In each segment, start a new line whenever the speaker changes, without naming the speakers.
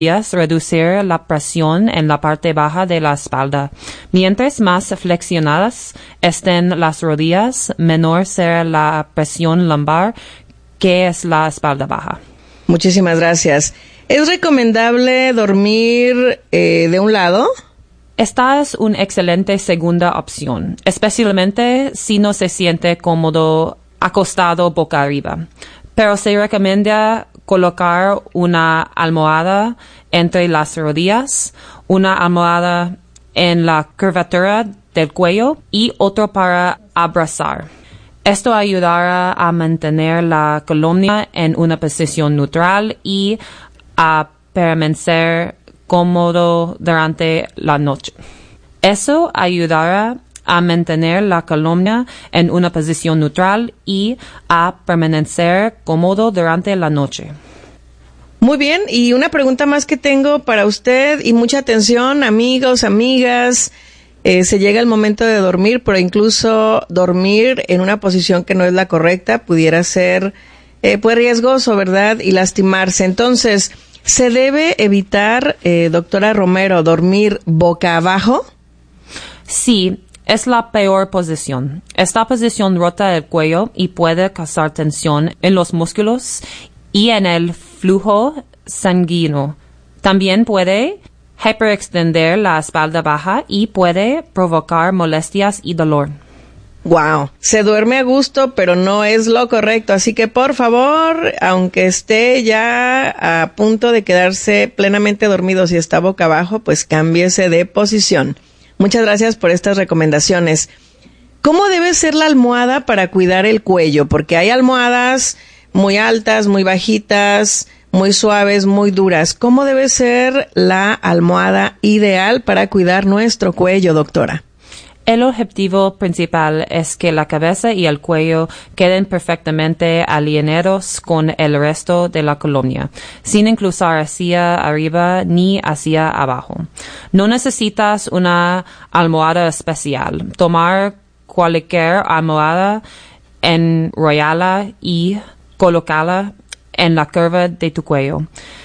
reducir la presión en la parte baja de la espalda. Mientras más flexionadas estén las rodillas, menor será la presión lumbar, que es la espalda baja.
Muchísimas gracias. ¿Es recomendable dormir de un lado?
Esta es una excelente segunda opción, especialmente si no se siente cómodo acostado boca arriba. Pero se recomienda colocar una almohada entre las rodillas, una almohada en la curvatura del cuello y otro para abrazar. Esto ayudará a mantener la columna en una posición neutral y a permanecer cómodo durante la noche. Eso ayudará a mantener la columna en una posición neutral y a permanecer cómodo durante la noche.
Muy bien, y una pregunta más que tengo para usted, y mucha atención, amigos, amigas. Se llega el momento de dormir, pero incluso dormir en una posición que no es la correcta pudiera ser pues riesgoso, ¿verdad? Y lastimarse. Entonces, ¿se debe evitar, doctora Romero, dormir boca abajo?
Sí, es la peor posición. Esta posición rota el cuello y puede causar tensión en los músculos y en el flujo sanguíneo. También puede hiperextender la espalda baja y puede provocar molestias y dolor.
Wow, se duerme a gusto, pero no es lo correcto. Así que, por favor, aunque esté ya a punto de quedarse plenamente dormido, si está boca abajo, pues cámbiese de posición. Muchas gracias por estas recomendaciones. ¿Cómo debe ser la almohada para cuidar el cuello? Porque hay almohadas muy altas, muy bajitas, muy suaves, muy duras. ¿Cómo debe ser la almohada ideal para cuidar nuestro cuello, doctora?
El objetivo principal es que la cabeza y el cuello queden perfectamente alineados con el resto de la columna, sin inclinar hacia arriba ni hacia abajo. No necesitas una almohada especial. Tomar cualquier almohada, enrollarla y colocarla en la curva de tu cuello.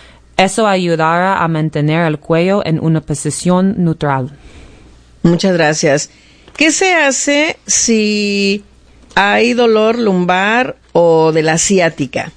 Eso ayudará a mantener el cuello en una posición neutral.
Muchas gracias. ¿Qué se hace si hay dolor lumbar o de la ciática?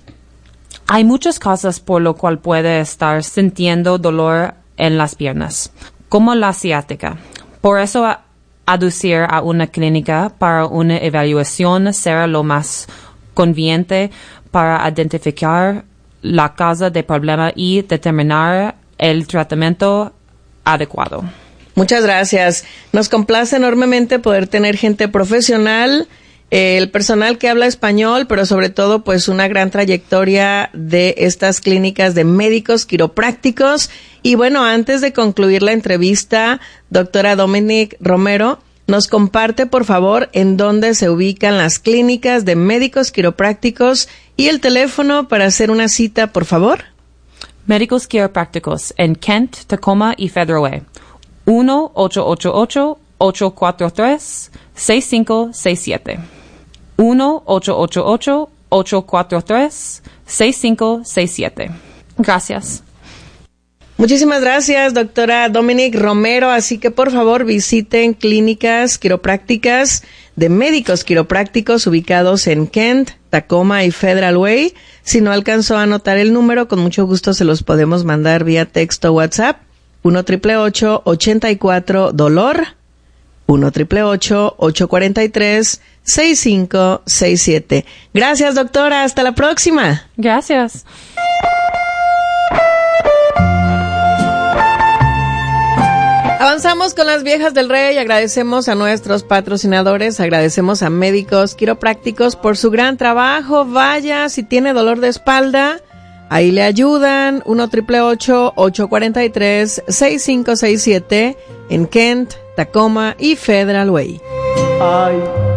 Hay muchas cosas por lo cual puede estar sintiendo dolor en las piernas, como la ciática. Por eso, acudir a una clínica para una evaluación será lo más conveniente para identificar la causa del problema y determinar el tratamiento adecuado.
Muchas gracias. Nos complace enormemente poder tener gente profesional, el personal que habla español, pero sobre todo pues una gran trayectoria de estas clínicas de médicos quiroprácticos. Y bueno, antes de concluir la entrevista, doctora Dominic Romero, nos comparte por favor en dónde se ubican las clínicas de médicos quiroprácticos y el teléfono para hacer una cita, por favor.
Médicos quiroprácticos en Kent, Tacoma y Federal Way. 1-888-843-6567. 1-888-843-6567. Gracias.
Muchísimas gracias, doctora Dominic Romero. Así que, por favor, visiten clínicas quiroprácticas de médicos quiroprácticos ubicados en Kent, Tacoma y Federal Way. Si no alcanzó a anotar el número, con mucho gusto se los podemos mandar vía texto o WhatsApp. 1-888-84-DOLOR, 1-888-843-6567. Gracias, doctora. Hasta la próxima.
Gracias.
Avanzamos con las viejas del rey. Agradecemos a nuestros patrocinadores, agradecemos a médicos quiroprácticos por su gran trabajo. Vaya, si tiene dolor de espalda, ahí le ayudan. 1-888-843-6567 en Kent, Tacoma y Federal Way.
Ay.